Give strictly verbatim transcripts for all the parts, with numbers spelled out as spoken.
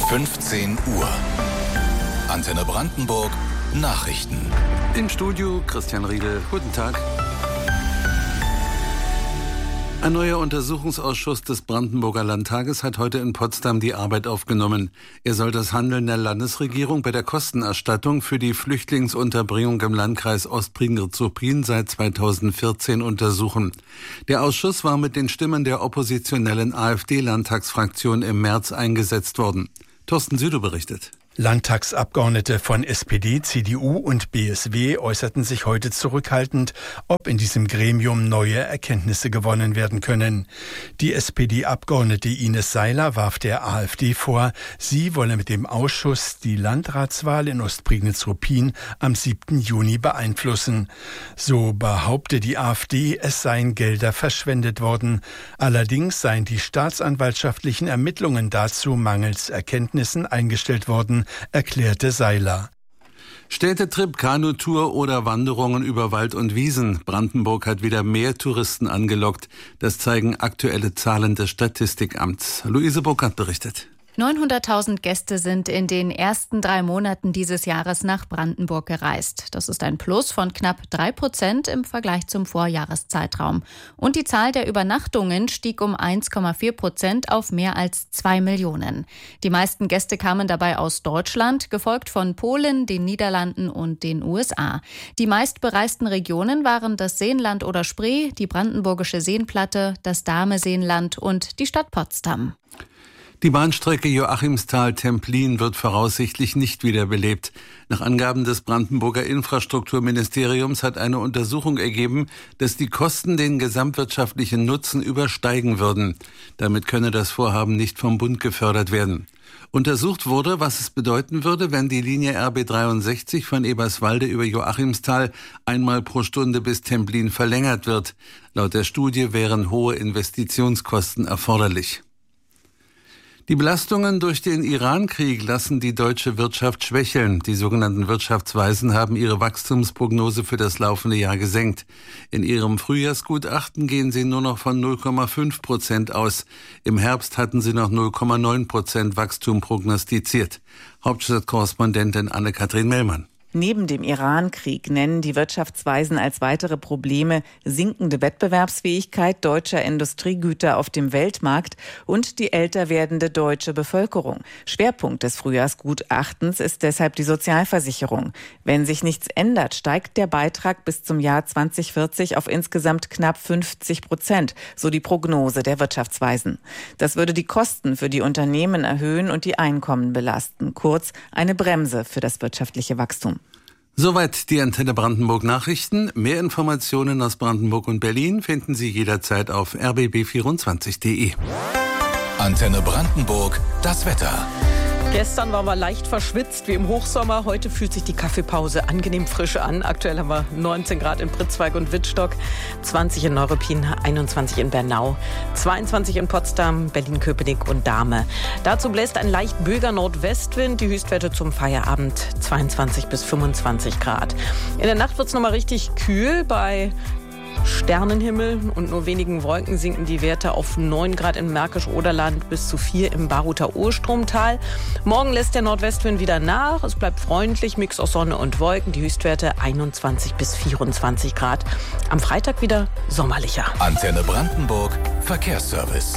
fünfzehn Uhr. Antenne Brandenburg Nachrichten. Im Studio Christian Riedel. Guten Tag. Ein neuer Untersuchungsausschuss des Brandenburger Landtages hat heute in Potsdam die Arbeit aufgenommen. Er soll das Handeln der Landesregierung bei der Kostenerstattung für die Flüchtlingsunterbringung im Landkreis Ostprignitz-Ruppin seit zweitausendvierzehn untersuchen. Der Ausschuss war mit den Stimmen der oppositionellen AfD-Landtagsfraktion im März eingesetzt worden. Thorsten Südow berichtet. Landtagsabgeordnete von S P D, C D U und B S W äußerten sich heute zurückhaltend, ob in diesem Gremium neue Erkenntnisse gewonnen werden können. Die S P D-Abgeordnete Ines Seiler warf der AfD vor, sie wolle mit dem Ausschuss die Landratswahl in Ostprignitz-Ruppin am siebten Juni beeinflussen. So behaupte die AfD, es seien Gelder verschwendet worden. Allerdings seien die staatsanwaltschaftlichen Ermittlungen dazu mangels Erkenntnissen eingestellt worden, erklärte Seiler. Städtetrip, Kanutour oder Wanderungen über Wald und Wiesen. Brandenburg hat wieder mehr Touristen angelockt. Das zeigen aktuelle Zahlen des Statistikamts. Luise Burkhardt berichtet. neunhunderttausend Gäste sind in den ersten drei Monaten dieses Jahres nach Brandenburg gereist. Das ist ein Plus von knapp drei Prozent im Vergleich zum Vorjahreszeitraum. Und die Zahl der Übernachtungen stieg um eins Komma vier Prozent auf mehr als zwei Millionen. Die meisten Gäste kamen dabei aus Deutschland, gefolgt von Polen, den Niederlanden und den U S A. Die meistbereisten Regionen waren das Seenland oder Spree, die brandenburgische Seenplatte, das Dahme-Seenland und die Stadt Potsdam. Die Bahnstrecke Joachimsthal-Templin wird voraussichtlich nicht wiederbelebt. Nach Angaben des Brandenburger Infrastrukturministeriums hat eine Untersuchung ergeben, dass die Kosten den gesamtwirtschaftlichen Nutzen übersteigen würden. Damit könne das Vorhaben nicht vom Bund gefördert werden. Untersucht wurde, was es bedeuten würde, wenn die Linie R B dreiundsechzig von Eberswalde über Joachimsthal einmal pro Stunde bis Templin verlängert wird. Laut der Studie wären hohe Investitionskosten erforderlich. Die Belastungen durch den Iran-Krieg lassen die deutsche Wirtschaft schwächeln. Die sogenannten Wirtschaftsweisen haben ihre Wachstumsprognose für das laufende Jahr gesenkt. In ihrem Frühjahrsgutachten gehen sie nur noch von null Komma fünf Prozent aus. Im Herbst hatten sie noch null Komma neun Prozent Wachstum prognostiziert. Hauptstadtkorrespondentin Anne-Kathrin Mellmann. Neben dem Iran-Krieg nennen die Wirtschaftsweisen als weitere Probleme sinkende Wettbewerbsfähigkeit deutscher Industriegüter auf dem Weltmarkt und die älter werdende deutsche Bevölkerung. Schwerpunkt des Frühjahrsgutachtens ist deshalb die Sozialversicherung. Wenn sich nichts ändert, steigt der Beitrag bis zum Jahr zweitausendvierzig auf insgesamt knapp fünfzig Prozent, so die Prognose der Wirtschaftsweisen. Das würde die Kosten für die Unternehmen erhöhen und die Einkommen belasten. Kurz eine Bremse für das wirtschaftliche Wachstum. Soweit die Antenne Brandenburg Nachrichten. Mehr Informationen aus Brandenburg und Berlin finden Sie jederzeit auf r b b vierundzwanzig punkt d e. Antenne Brandenburg, das Wetter. Gestern waren wir leicht verschwitzt wie im Hochsommer. Heute fühlt sich die Kaffeepause angenehm frisch an. Aktuell haben wir neunzehn Grad in Pritzwalk und Wittstock, zwanzig in Neuruppin, einundzwanzig in Bernau, zweiundzwanzig in Potsdam, Berlin-Köpenick und Dahme. Dazu bläst ein leicht böiger Nordwestwind. Die Höchstwerte zum Feierabend zweiundzwanzig bis fünfundzwanzig Grad. In der Nacht wird es nochmal richtig kühl. Bei Sternenhimmel und nur wenigen Wolken sinken die Werte auf neun Grad im Märkisch-Oderland bis zu vier im Baruther Urstromtal. Morgen lässt der Nordwestwind wieder nach. Es bleibt freundlich, Mix aus Sonne und Wolken. Die Höchstwerte einundzwanzig bis vierundzwanzig Grad. Am Freitag wieder sommerlicher. Antenne Brandenburg, Verkehrsservice.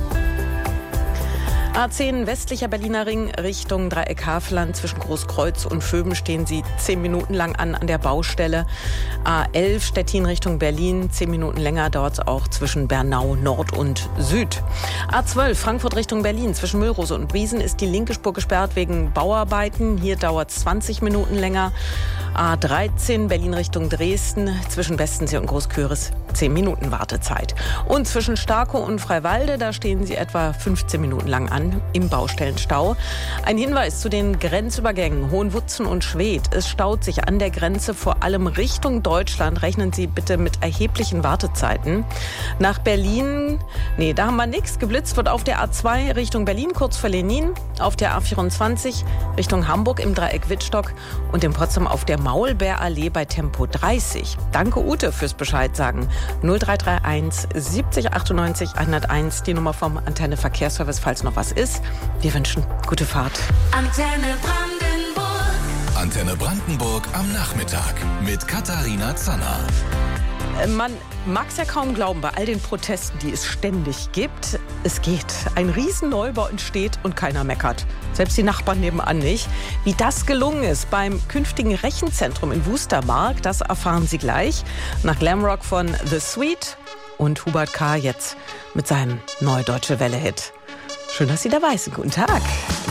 A zehn westlicher Berliner Ring Richtung Dreieck Havelland. Zwischen Großkreuz und Vöben stehen Sie zehn Minuten lang an an der Baustelle. A elf Stettin Richtung Berlin. zehn Minuten länger dauert es auch zwischen Bernau Nord und Süd. A zwölf Frankfurt Richtung Berlin. Zwischen Müllrose und Briesen ist die linke Spur gesperrt wegen Bauarbeiten. Hier dauert es zwanzig Minuten länger. A dreizehn Berlin Richtung Dresden. Zwischen Bestensee und Großküris zehn Minuten Wartezeit. Und zwischen Starkow und Freiwalde, da stehen Sie etwa fünfzehn Minuten lang an im Baustellenstau. Ein Hinweis zu den Grenzübergängen Hohenwutzen und Schwedt. Es staut sich an der Grenze vor allem Richtung Deutschland. Rechnen Sie bitte mit erheblichen Wartezeiten. Nach Berlin, nee, da haben wir nichts. Geblitzt wird auf der A zwei Richtung Berlin, kurz vor Lenin. Auf der A vierundzwanzig Richtung Hamburg im Dreieck Wittstock und in Potsdam auf der Maulbeerallee bei Tempo dreißig. Danke Ute fürs Bescheid sagen. null drei drei eins siebzig achtundneunzig hunderteins, die Nummer vom Antenne Verkehrsservice, falls noch was ist. Wir wünschen gute Fahrt. Antenne Brandenburg. Antenne Brandenburg am Nachmittag mit Katharina Zanner. Man mag es ja kaum glauben, bei all den Protesten, die es ständig gibt. Es geht. Ein Riesenneubau entsteht und keiner meckert. Selbst die Nachbarn nebenan nicht. Wie das gelungen ist beim künftigen Rechenzentrum in Wustermark, das erfahren Sie gleich. Nach Glamrock von The Sweet und Hubert K. jetzt mit seinem Neue Deutsche Welle-Hit. Schön, dass Sie dabei sind. Guten Tag.